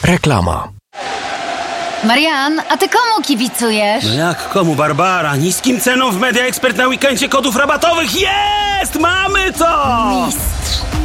Reklama. Marian, a ty komu kibicujesz? No jak komu, Barbara? Niskim cenom w Media Expert na weekendzie kodów rabatowych. Jest! Mamy to! Mistrz.